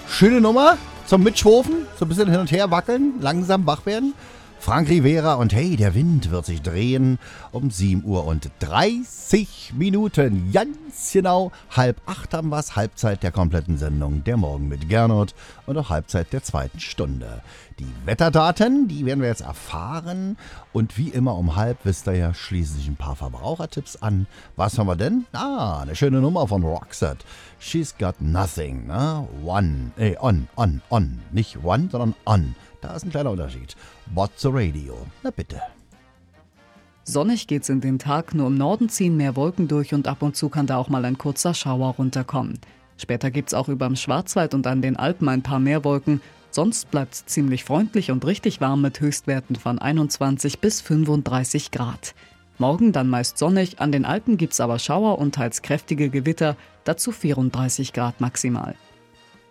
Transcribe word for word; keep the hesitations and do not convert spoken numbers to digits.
Schöne Nummer zum Mitschwurfen, so ein bisschen hin und her wackeln, langsam wach werden. Frank Rivera und hey, der Wind wird sich drehen um sieben Uhr und dreißig Minuten. Ganz genau, halb acht haben wir es, Halbzeit der kompletten Sendung, der Morgen mit Gernot und auch Halbzeit der zweiten Stunde. Die Wetterdaten, die werden wir jetzt erfahren und wie immer um halb, wisst ihr ja, schließen sich ein paar Verbrauchertipps an. Was haben wir denn? Ah, eine schöne Nummer von Roxette. She's got nothing, ne? One, eh, on, on, on. Nicht one, sondern on. Da ist ein kleiner Unterschied. What's the Radio? Na bitte. Sonnig geht's in den Tag, nur im Norden ziehen mehr Wolken durch und ab und zu kann da auch mal ein kurzer Schauer runterkommen. Später gibt's auch überm Schwarzwald und an den Alpen ein paar mehr Wolken. Sonst bleibt's ziemlich freundlich und richtig warm mit Höchstwerten von einundzwanzig bis fünfunddreißig Grad. Morgen dann meist sonnig, an den Alpen gibt's aber Schauer und teils kräftige Gewitter, dazu vierunddreißig Grad maximal.